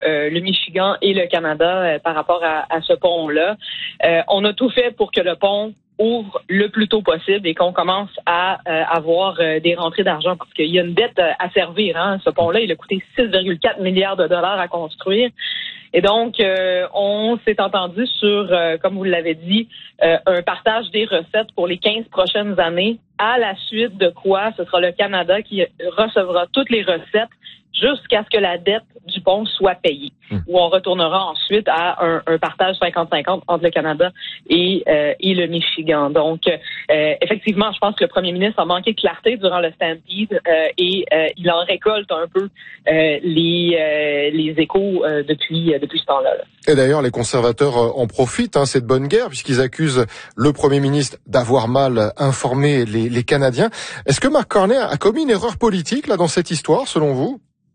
le Michigan et le Canada par rapport à ce pont-là. On a tout fait pour que le pont ouvre le plus tôt possible et qu'on commence à avoir des rentrées d'argent parce qu'il y a une dette à servir. Ce pont-là, il a coûté 6,4 milliards de dollars à construire. Et donc, on s'est entendu sur, comme vous l'avez dit, un partage des recettes pour les 15 prochaines années, à la suite de quoi ce sera le Canada qui recevra toutes les recettes jusqu'à ce que la dette du pont soit payée. Où on retournera ensuite à un partage 50-50 entre le Canada et le Michigan. Donc, effectivement, je pense que le premier ministre a manqué de clarté durant le Stampede et il en récolte un peu les échos depuis ce temps-là. Et d'ailleurs, les conservateurs en profitent, c'est de bonne guerre, puisqu'ils accusent le premier ministre d'avoir mal informé les Canadiens. Est-ce que Mark Carney a commis une erreur politique là dans cette histoire, selon vous?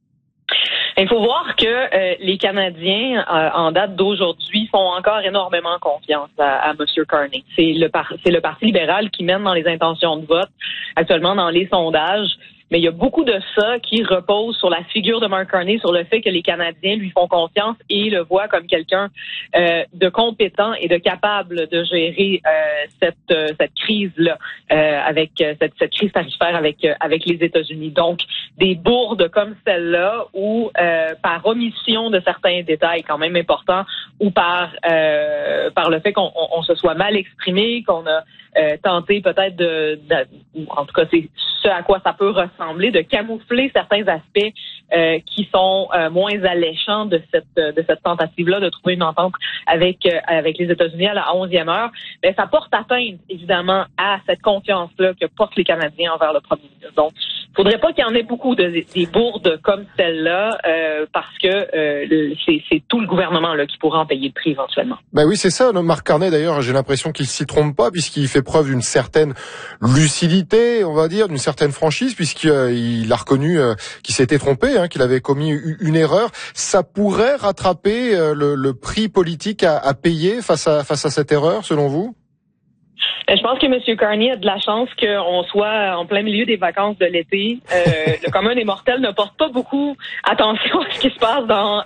Il faut voir que les Canadiens, en date d'aujourd'hui, font encore énormément confiance à M. Carney. C'est le Parti libéral qui mène dans les intentions de vote, actuellement dans les sondages. Mais il y a beaucoup de ça qui repose sur la figure de Mark Carney, sur le fait que les Canadiens lui font confiance et le voient comme quelqu'un de compétent et de capable de gérer cette crise-là, avec cette crise tarifaire avec les États-Unis. Donc, des bourdes comme celle-là, où par omission de certains détails quand même importants, ou par le fait qu'on se soit mal exprimé, qu'on a tenté peut-être en tout cas c'est ce à quoi ça peut ressembler, de camoufler certains aspects qui sont moins alléchants de cette tentative-là de trouver une entente avec les États-Unis à la 11e heure. Mais ça porte atteinte, évidemment, à cette confiance-là que portent les Canadiens envers le premier ministre. Donc, il faudrait pas qu'il y en ait beaucoup des bourdes comme celle-là, parce que c'est tout le gouvernement là qui pourra en payer le prix éventuellement. Ben oui, c'est ça. Mark Carney, d'ailleurs, j'ai l'impression qu'il s'y trompe pas, puisqu'il fait preuve d'une certaine lucidité, on va dire, d'une certaine franchise, puisqu'il a reconnu qu'il s'était trompé, qu'il avait commis une erreur. Ça pourrait rattraper le prix politique à payer face à cette erreur, selon vous? Je pense que M. Carney a de la chance qu'on soit en plein milieu des vacances de l'été. Le commun des mortels ne porte pas beaucoup attention à ce qui se passe dans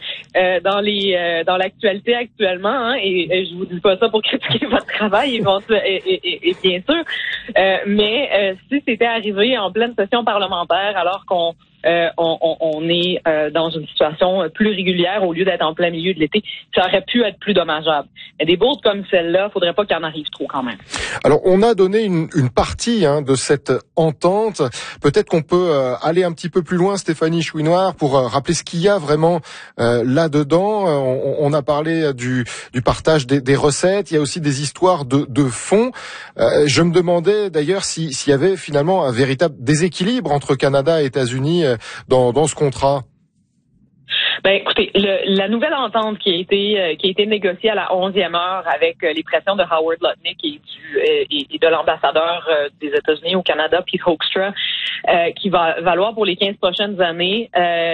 l'actualité actuellement. Et je vous dis pas ça pour critiquer votre travail, et bien sûr. Mais si c'était arrivé en pleine session parlementaire, alors qu'on est dans une situation plus régulière au lieu d'être en plein milieu de l'été, ça aurait pu être plus dommageable. Mais des bourdes comme celle-là, faudrait pas qu'il y en arrive trop quand même. Alors, on a donné une partie de cette entente. Peut-être qu'on peut aller un petit peu plus loin, Stéphanie Chouinard, pour rappeler ce qu'il y a vraiment là-dedans. On a parlé du partage des recettes. Il y a aussi des histoires de fonds. Je me demandais d'ailleurs s'il y avait finalement un véritable déséquilibre entre Canada et États-Unis dans ce contrat. Ben, écoutez, la nouvelle entente qui a été négociée à la 11e heure avec les pressions de Howard Lutnick et de l'ambassadeur des États-Unis au Canada, Pete Hoekstra, qui va valoir pour les 15 prochaines années,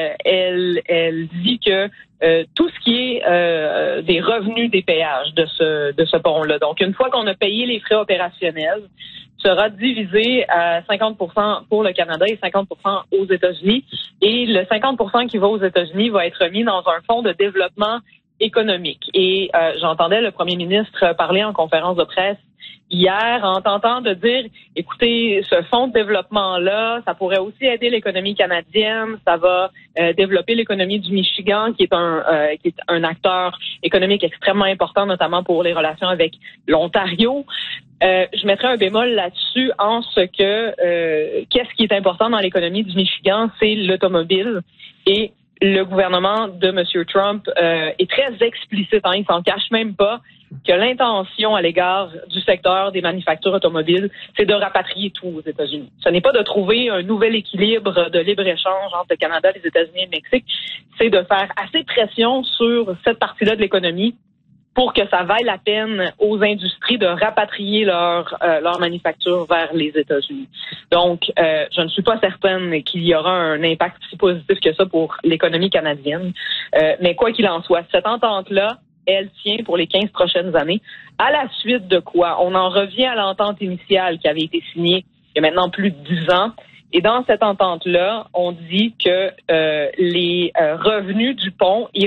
elle dit que tout ce qui est des revenus des péages de ce pont-là. Donc, une fois qu'on a payé les frais opérationnels, sera divisé à 50% pour le Canada et 50% aux États-Unis. Et le 50% qui va aux États-Unis va être mis dans un fonds de développement économique. Et j'entendais le premier ministre parler en conférence de presse hier en tentant de dire, écoutez, ce fonds de développement-là, ça pourrait aussi aider l'économie canadienne, ça va développer l'économie du Michigan, qui est un acteur économique extrêmement important, notamment pour les relations avec l'Ontario. Je mettrais un bémol là-dessus en ce que qu'est-ce qui est important dans l'économie du Michigan, c'est l'automobile. Et le gouvernement de M. Trump est très explicite, il s'en cache même pas, que l'intention à l'égard du secteur des manufactures automobiles, c'est de rapatrier tout aux États-Unis. Ce n'est pas de trouver un nouvel équilibre de libre-échange entre le Canada, les États-Unis et le Mexique, c'est de faire assez pression sur cette partie-là de l'économie pour que ça vaille la peine aux industries de rapatrier leur manufacture vers les États-Unis. Donc, je ne suis pas certaine qu'il y aura un impact si positif que ça pour l'économie canadienne. Mais quoi qu'il en soit, cette entente-là, elle tient pour les 15 prochaines années. À la suite de quoi? On en revient à l'entente initiale qui avait été signée il y a maintenant plus de 10 ans. Et dans cette entente-là, on dit que les revenus du pont